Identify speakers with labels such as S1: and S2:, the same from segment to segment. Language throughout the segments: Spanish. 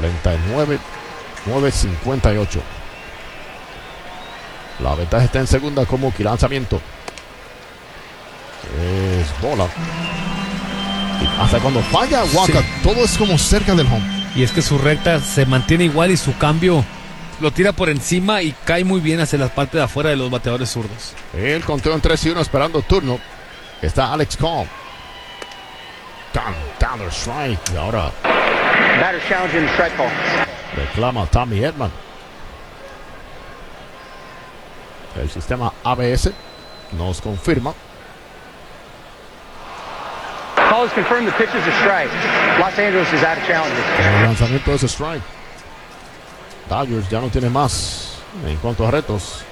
S1: 49-58. La ventaja está en segunda con Mookie. Lanzamiento. Es bola. Y hasta cuando falla Walker, todo es como cerca del home.
S2: Y es que su recta se mantiene igual y su cambio lo tira por encima y cae muy bien hacia la parte de afuera de los bateadores zurdos.
S1: El conteo en 3-1 esperando turno. Está Alex Cobb. Cantando strike. Y ahora
S3: Batter challenging the strike call.
S1: reclama Tommy Edman. El sistema ABS nos confirma.
S3: Call has confirmed the pitch is a strike. Los Angeles is out of challenges.
S1: El lanzamiento es strike. Dodgers ya no tiene más en cuanto a retos.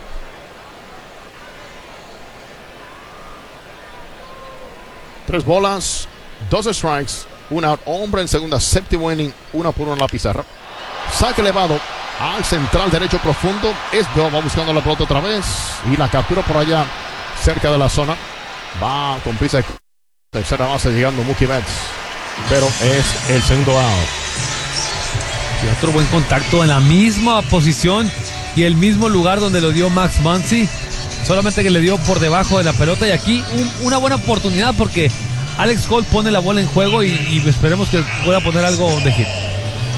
S1: Tres bolas, 2 strikes, un out, hombre en segunda, séptimo inning, 1-1 en la pizarra. Saque elevado al central derecho profundo. Es Bell, va buscando la pelota otra vez y la captura por allá cerca de la zona. Va con pisa de tercera base llegando Mookie Betts, pero es el segundo out.
S2: Y otro buen contacto en la misma posición y el mismo lugar donde lo dio Max Muncy, solamente que le dio por debajo de la pelota. Y aquí una buena oportunidad porque Alex Cole pone la bola en juego y esperemos que pueda poner algo de hit.